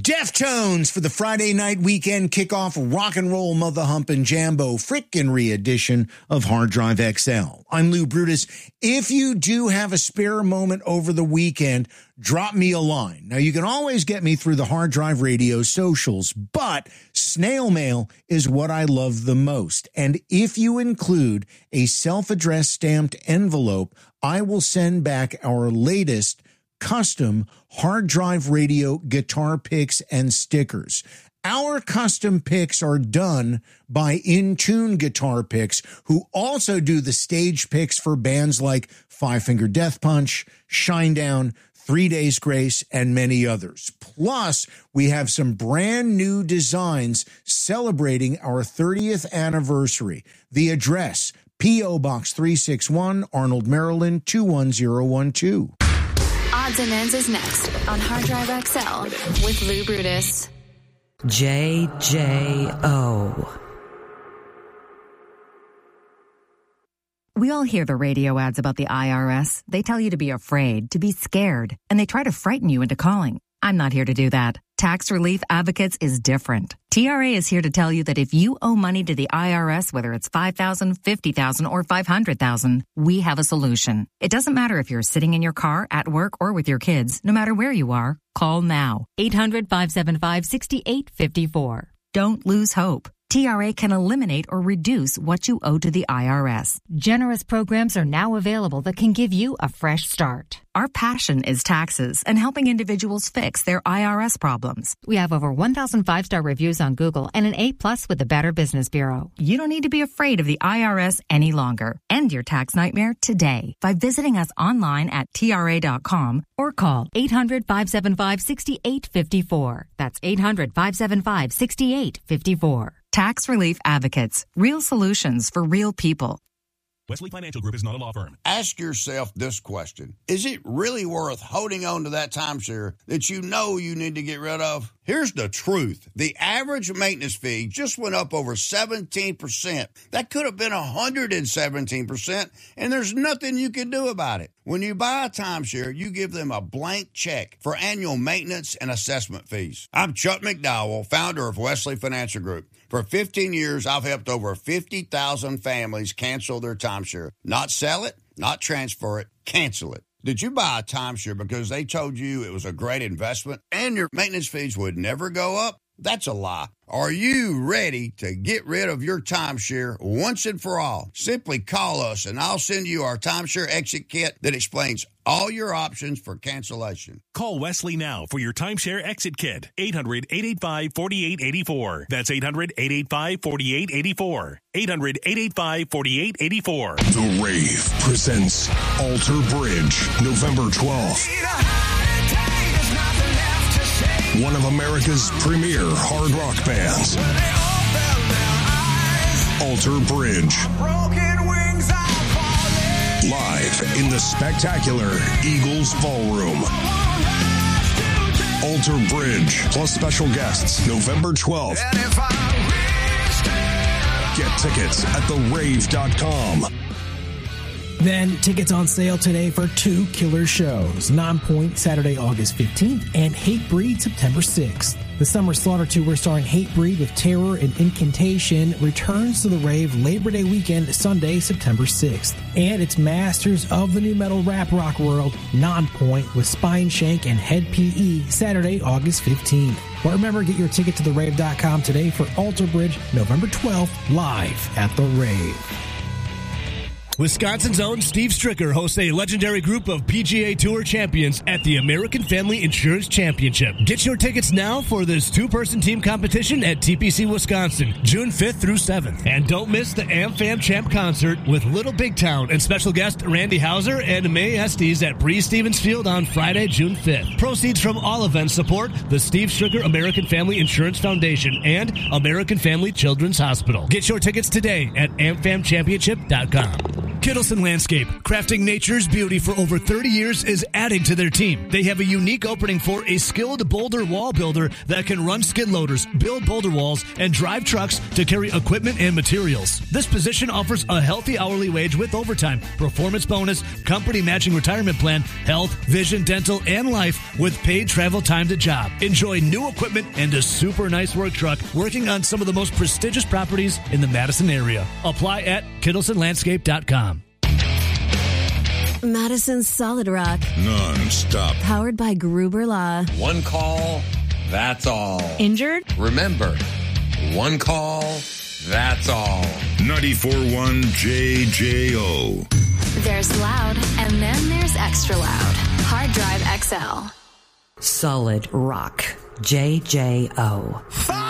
Deftones for the Friday night weekend kickoff rock and roll mother humpin' jambo frickin' re-edition of Hard Drive XL. I'm Lou Brutus. If you do have a spare moment over the weekend, drop me a line. Now, you can always get me through the Hard Drive Radio socials, but snail mail is what I love the most. And if you include a self-addressed stamped envelope, I will send back our latest custom Hard Drive Radio guitar picks and stickers. Our custom picks are done by In Tune Guitar Picks, who also do the stage picks for bands like Five Finger Death Punch, Shinedown, 3 Days Grace, and many others. Plus, we have some brand new designs celebrating our 30th anniversary. The address, P.O. Box 361, Arnold, Maryland, 21012. Odds and Ends is next on Hard Drive XL with Lou Brutus. JJO. We all hear the radio ads about the IRS. They tell you to be afraid, to be scared, and they try to frighten you into calling. I'm not here to do that. Tax Relief Advocates is different. TRA is here to tell you that if you owe money to the IRS, whether it's $5,000, $50,000, or $500,000, we have a solution. It doesn't matter if you're sitting in your car, at work, or with your kids. No matter where you are, call now. 800-575-6854. Don't lose hope. TRA can eliminate or reduce what you owe to the IRS. Generous programs are now available that can give you a fresh start. Our passion is taxes and helping individuals fix their IRS problems. We have over 1,000 5-star reviews on Google and an A+ with the Better Business Bureau. You don't need to be afraid of the IRS any longer. End your tax nightmare today by visiting us online at TRA.com or call 800-575-6854. That's 800-575-6854. Tax Relief Advocates. Real solutions for real people. Wesley Financial Group is not a law firm. Ask yourself this question. Is it really worth holding on to that timeshare that you know you need to get rid of? Here's the truth. The average maintenance fee just went up over 17%. That could have been 117%, and there's nothing you can do about it. When you buy a timeshare, you give them a blank check for annual maintenance and assessment fees. I'm Chuck McDowell, founder of Wesley Financial Group. For 15 years, I've helped over 50,000 families cancel their timeshare. Not sell it, not transfer it, cancel it. Did you buy a timeshare because they told you it was a great investment and your maintenance fees would never go up? That's a lie. Are you ready to get rid of your timeshare once and for all? Simply call us and I'll send you our timeshare exit kit that explains all your options for cancellation. Call Wesley now for your timeshare exit kit. 800-885-4884. That's 800-885-4884. 800-885-4884. The Rave presents Alter Bridge, November 12th. One of America's premier hard rock bands. Alter Bridge. Live in the spectacular Eagles Ballroom. Alter Bridge plus special guests November 12th. Get tickets at therave.com. Then tickets on sale today for two killer shows. Nonpoint Saturday, August 15th and Hatebreed September 6th. The Summer Slaughter Tour starring Hatebreed with Terror and Incantation returns to the Rave Labor Day weekend Sunday, September 6th. And it's Masters of the New Metal Rap Rock World, Nonpoint with Spineshank and Head PE Saturday, August 15th. But remember, get your ticket to therave.com today for Alter Bridge November 12th live at the Rave. Wisconsin's own Steve Stricker hosts a legendary group of PGA Tour champions at the American Family Insurance Championship. Get your tickets now for this two-person team competition at TPC Wisconsin, June 5th through 7th. And don't miss the AmFam Champ concert with Little Big Town and special guest Randy Hauser and May Estes at Breeze Stevens Field on Friday, June 5th. Proceeds from all events support the Steve Stricker American Family Insurance Foundation and American Family Children's Hospital. Get your tickets today at amfamchampionship.com. Kittleson Landscape, crafting nature's beauty for over 30 years, is adding to their team. They have a unique opening for a skilled boulder wall builder that can run skid loaders, build boulder walls, and drive trucks to carry equipment and materials. This position offers a healthy hourly wage with overtime, performance bonus, company matching retirement plan, health, vision, dental, and life with paid travel time to job. Enjoy new equipment and a super nice work truck working on some of the most prestigious properties in the Madison area. Apply at KittleSonLandscape.com. Madison's Solid Rock. Non-stop. Powered by Gruber Law. One call, that's all. Injured? Remember, one call, that's all. 94.1 JJO. There's loud, and then there's extra loud. Hard Drive XL. Solid Rock. JJO.